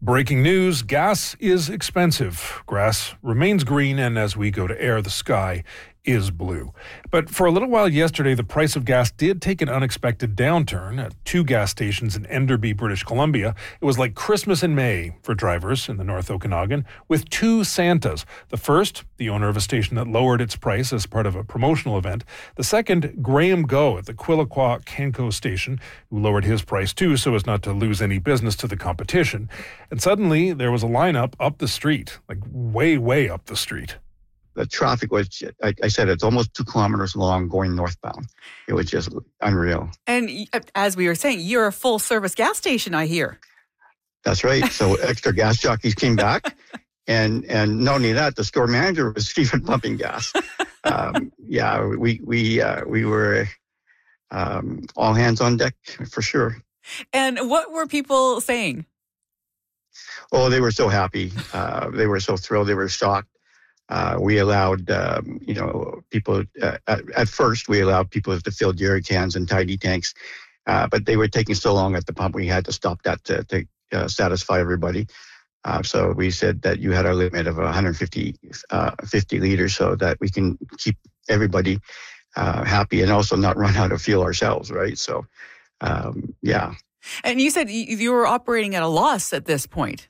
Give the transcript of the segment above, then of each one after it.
Breaking news, gas is expensive. Grass remains green, and as we go to air, the sky is blue. But for a little while yesterday, the price of gas did take an unexpected downturn at two gas stations in Enderby, British Columbia. It was like Christmas in May for drivers in the North Okanagan, with two Santas. The first, the owner of a station that lowered its price as part of a promotional event. The second, Graham Go at the Quilliqua Canco station, who lowered his price too so as not to lose any business to the competition. And suddenly there was a lineup up the street, like way up the street. The traffic was, I said, it's almost 2 kilometers long going northbound. It was just unreal. And as we were saying, you're a full-service gas station, I hear. That's right. So extra gas jockeys came back. And not only that, the store manager was even pumping gas. We were all hands on deck for sure. And what were people saying? Oh, they were so happy. They were so thrilled. They were shocked. We allowed, people, at first we allowed people to fill jerry cans and tidy tanks, but they were taking so long at the pump, we had to stop that to satisfy everybody. So we said that you had a limit of 150 50 liters so that we can keep everybody happy and also not run out of fuel ourselves, right? So, yeah. And you said you were operating at a loss at this point.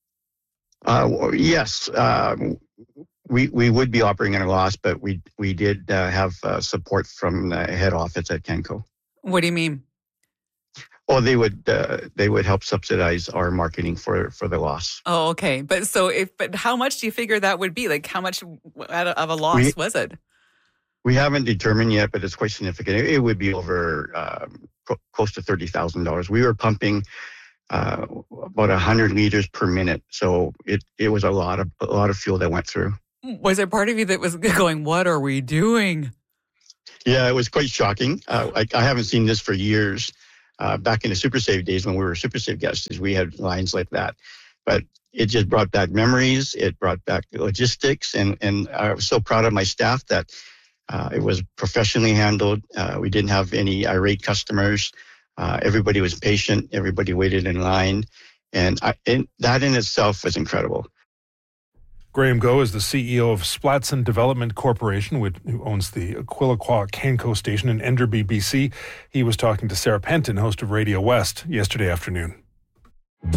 Yes. We would be operating at a loss, but we did have support from the head office at Canco. What do you mean? Well, they would help subsidize our marketing for the loss. Oh, okay. But how much do you figure that would be? Like, how much of a loss was it? We haven't determined yet, but it's quite significant. It would be over close to $30,000. We were pumping about 100 liters per minute, so it was a lot of fuel that went through. Was there part of you that was going, "What are we doing?" Yeah, it was quite shocking. I haven't seen this for years. Back in the SuperSave days when we were SuperSave guests, we had lines like that. But it just brought back memories. It brought back logistics, and I was so proud of my staff that it was professionally handled. We didn't have any irate customers. Everybody was patient. Everybody waited in line. And that in itself was incredible. Graham Go is the CEO of Splatson Development Corporation, who owns the Quilliqua Canco station in Enderby, BC. He was talking to Sarah Penton, host of Radio West, yesterday afternoon.